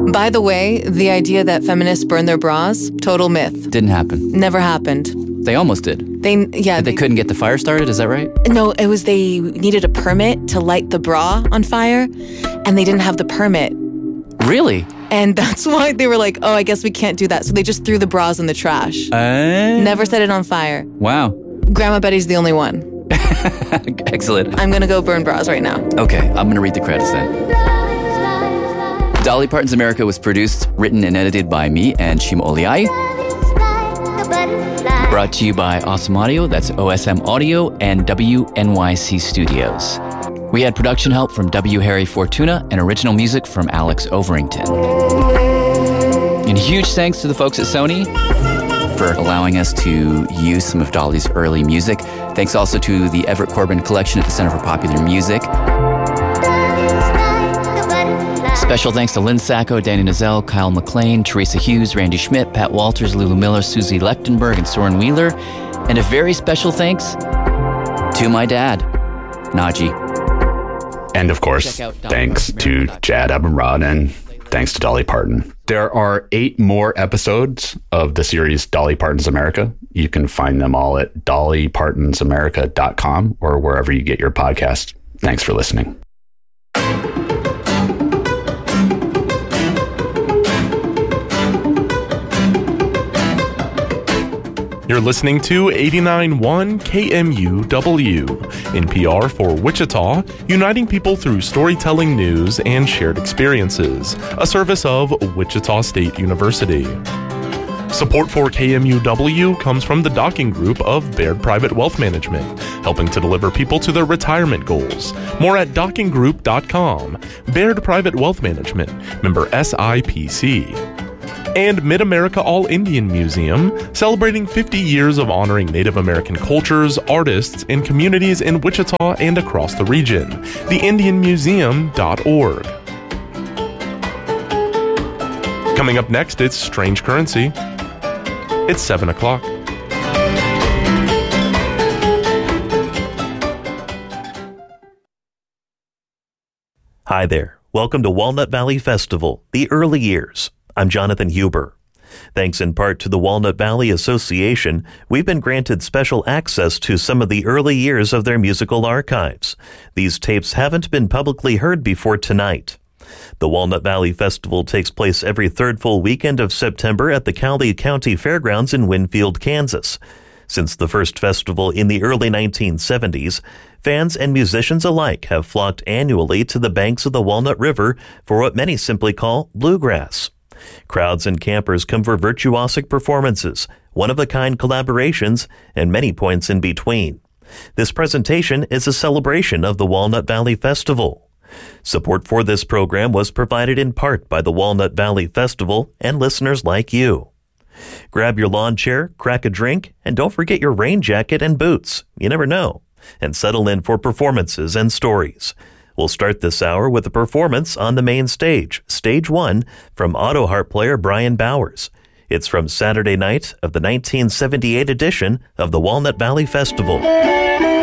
By the way, the idea that feminists burn their bras, total myth. Didn't happen. Never happened. They almost did. They couldn't get the fire started, is that right? No, it was they needed a permit to light the bra on fire, and they didn't have the permit. Really? And that's why they were like, oh, I guess we can't do that. So they just threw the bras in the trash. Never set it on fire. Wow. Grandma Betty's the only one. Excellent. I'm going to go burn bras right now. Okay, I'm going to read the credits then. Dolly Parton's America was produced, written, and edited by me and Shima Oliai. Brought to you by Awesome Audio, that's OSM Audio, and WNYC Studios. We had production help from W. Harry Fortuna and original music from Alex Overington. And huge thanks to the folks at Sony for allowing us to use some of Dolly's early music. Thanks also to the Everett Corbin Collection at the Center for Popular Music. Special thanks to Lynn Sacco, Danny Nozell, Kyle McLean, Teresa Hughes, Randy Schmidt, Pat Walters, Lulu Miller, Susie Lechtenberg, and Soren Wheeler. And a very special thanks to my dad, Najee. And of course, thanks to Jad Abumrad and thanks to Dolly Parton. There are 8 more episodes of the series Dolly Parton's America. You can find them all at dollypartonsamerica.com or wherever you get your podcast. Thanks for listening. You're listening to 89.1 KMUW, NPR for Wichita, uniting people through storytelling, news, and shared experiences, a service of Wichita State University. Support for KMUW comes from the Docking Group of Baird Private Wealth Management, helping to deliver people to their retirement goals. More at dockinggroup.com. Baird Private Wealth Management, member SIPC. And Mid-America All-Indian Museum, celebrating 50 years of honoring Native American cultures, artists, and communities in Wichita and across the region. TheIndianMuseum.org. Coming up next, it's Strange Currency. It's 7 o'clock. Hi there. Welcome to Walnut Valley Festival, the early years. I'm Jonathan Huber. Thanks in part to the Walnut Valley Association, we've been granted special access to some of the early years of their musical archives. These tapes haven't been publicly heard before tonight. The Walnut Valley Festival takes place every third full weekend of September at the Cowley County Fairgrounds in Winfield, Kansas. Since the first festival in the early 1970s, fans and musicians alike have flocked annually to the banks of the Walnut River for what many simply call bluegrass. Crowds and campers come for virtuosic performances, one-of-a-kind collaborations, and many points in between. This presentation is a celebration of the Walnut Valley Festival. Support for this program was provided in part by the Walnut Valley Festival and listeners like you. Grab your lawn chair, crack a drink, and don't forget your rain jacket and boots. You never know. And settle in for performances and stories. We'll start this hour with a performance on the main stage, Stage 1, from auto harp player Brian Bowers. It's from Saturday night of the 1978 edition of the Walnut Valley Festival.